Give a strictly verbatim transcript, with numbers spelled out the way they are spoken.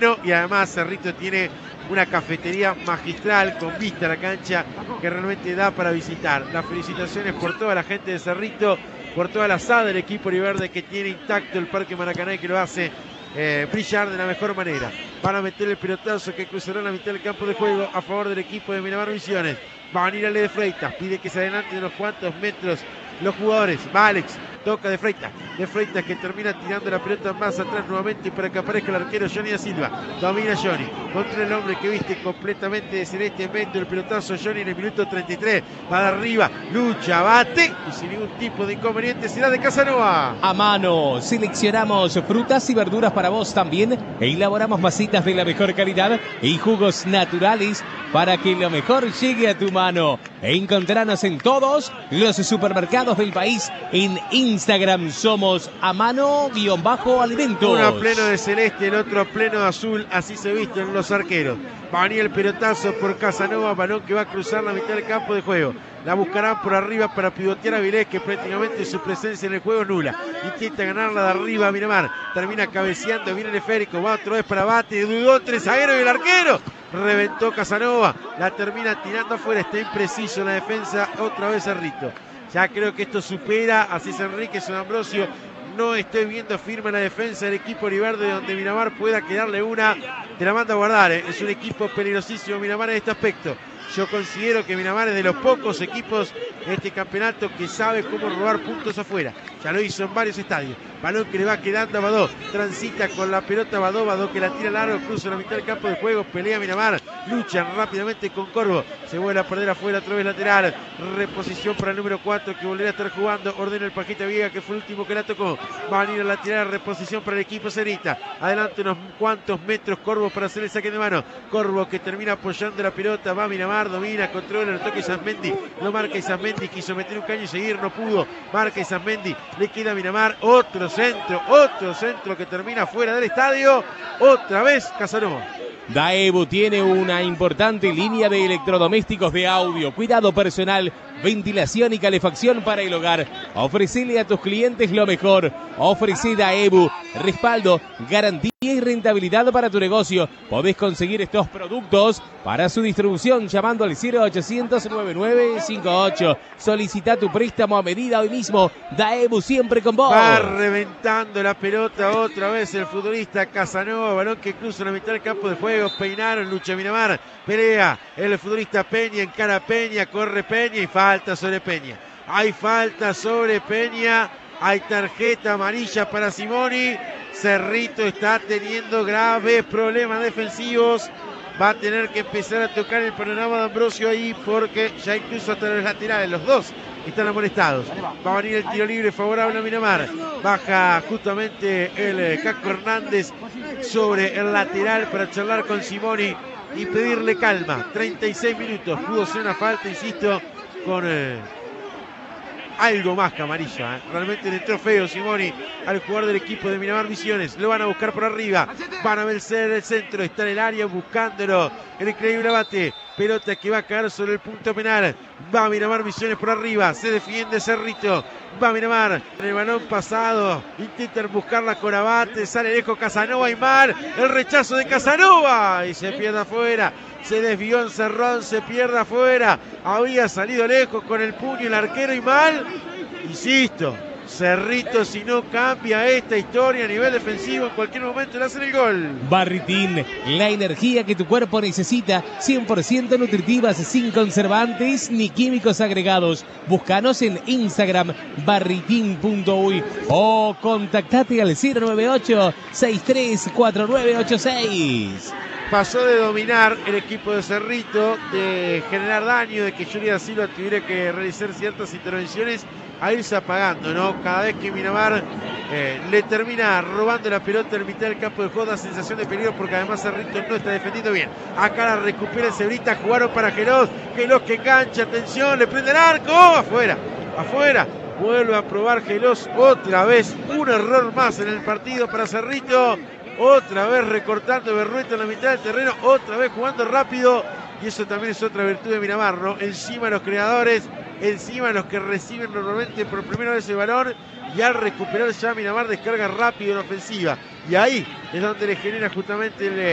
terreno y además Cerrito tiene una cafetería magistral con vista a la cancha que realmente da para visitar. Las felicitaciones por toda la gente de Cerrito, por toda la asada del equipo Oliverde que tiene intacto el Parque Maracaná y que lo hace eh, brillar de la mejor manera. Van a meter el pelotazo que cruzará la mitad del campo de juego a favor del equipo de Miramar Misiones. Va a venir Ale de Freitas, pide que se adelante unos cuantos metros los jugadores. Va Alex, toca de Freitas, de Freitas que termina tirando la pelota más atrás nuevamente para que aparezca el arquero Johnny da Silva. Domina Johnny contra el hombre que viste completamente de celeste, mete el pelotazo Johnny en el minuto treinta y tres. Va de arriba, lucha, bate y sin ningún tipo de inconveniente será de Casanova. A mano, seleccionamos frutas y verduras para vos también e elaboramos masitas de la mejor calidad y jugos naturales para que lo mejor llegue a tu mano. E encontranos en todos los supermercados del país. En Instagram somos a mano-alimentos. Uno a pleno de celeste, el otro a pleno de azul, así se visten los arqueros. Va a venir el pelotazo por Casanova, balón que va a cruzar la mitad del campo de juego. La buscarán por arriba para pivotear a Vilés, que prácticamente su presencia en el juego es nula. Intenta ganarla de arriba a Miramar. Termina cabeceando, viene el esférico, va otra vez para bate, dudó entre zaguero y el arquero. Reventó Casanova, la termina tirando afuera, está impreciso en la defensa, otra vez Cerrito. Ya creo que esto supera a César Enríquez o Ambrosio. No estoy viendo firme la defensa del equipo Oliverde, donde Miramar pueda quedarle una. Te la manda a guardar, ¿eh? Es un equipo peligrosísimo Miramar en este aspecto. Yo considero que Miramar es de los pocos equipos en este campeonato que sabe cómo robar puntos afuera. Ya lo hizo en varios estadios. Balón que le va quedando a Badó. Transita con la pelota Badó. Badó que la tira largo, cruza la mitad del campo de juego. Pelea Miramar. Luchan rápidamente con Corvo. Se vuelve a perder afuera, otra vez lateral. Reposición para el número cuatro que volverá a estar jugando. Ordena el Pajita Viega que fue el último que la tocó. Va a venir a lateral. Reposición para el equipo Cerita. Adelante unos cuantos metros Corvo para hacer el saque de mano. Corvo que termina apoyando la pelota. Va Miramar. Domina, controla, el toque Isasmendi, lo marca Isasmendi, quiso meter un caño y seguir, no pudo, marca Isasmendi, le queda a Miramar, otro centro, otro centro que termina fuera del estadio, otra vez Casanova. Daewoo tiene una importante línea de electrodomésticos de audio, cuidado personal, ventilación y calefacción para el hogar. Ofrecele a tus clientes lo mejor. Ofrece Daewoo, respaldo, garantía y rentabilidad para tu negocio. Podés conseguir estos productos para su distribución llamando al cero ochocientos noventa y nueve cincuenta y ocho. Solicita tu préstamo a medida hoy mismo. Daewoo siempre con vos. Va reventando la pelota otra vez el futbolista Casanova, balón que cruza la mitad del campo de juego. Peinaron, lucha Miramar, pelea el futbolista Peña, encara Peña, corre Peña y falta sobre Peña. Hay falta sobre Peña, hay tarjeta amarilla para Simoni. Cerrito está teniendo graves problemas defensivos. Va a tener que empezar a tocar el panorama de Ambrosio ahí porque ya incluso hasta los laterales, los dos están amonestados. Va a venir el tiro libre favorable a Miramar. Baja justamente el Caco Hernández sobre el lateral para charlar con Simoni y pedirle calma. treinta y seis minutos. Pudo ser una falta, insisto, con eh, algo más que amarilla. ¿eh? Realmente le entró feo Simoni al jugador del equipo de Miramar Misiones. Lo van a buscar por arriba. Van a vencer el centro. Está en el área buscándolo. El increíble abate. Pelota que va a caer sobre el punto penal. Va a Miramar Misiones por arriba. Se defiende Cerrito. Va a Miramar. En el balón pasado. Intentan buscarla con abate. Sale lejos Casanova y mal. El rechazo de Casanova. Y se pierde afuera. Se desvió en Cerrón, se pierde afuera. Había salido lejos con el puño el arquero y mal. Insisto, Cerrito si no cambia esta historia a nivel defensivo, en cualquier momento le hacen el gol. Barritín, la energía que tu cuerpo necesita, cien por ciento nutritivas, sin conservantes ni químicos agregados. Búscanos en Instagram, barritín punto uy o contactate al cero nueve ocho, seis tres cuatro nueve ocho seis. Pasó de dominar el equipo de Cerrito, de generar daño, de que Johnny da Silva tuviera que realizar ciertas intervenciones, a irse apagando, ¿no? Cada vez que Miramar eh, le termina robando la pelota en mitad del campo de juego, da sensación de peligro porque además Cerrito no está defendiendo bien. Acá la recupera el Cebrita, jugaron para Gelos, Gelos que engancha, atención, le prende el arco, ¡oh! afuera, afuera. Vuelve a probar Gelos otra vez, un error más en el partido para Cerrito. Otra vez recortando Berrueta en la mitad del terreno, otra vez jugando rápido. Y eso también es otra virtud de Miramar, ¿no? Encima los creadores, encima los que reciben normalmente por primera vez el balón. Y al recuperar ya Miramar descarga rápido en ofensiva. Y ahí es donde le genera justamente el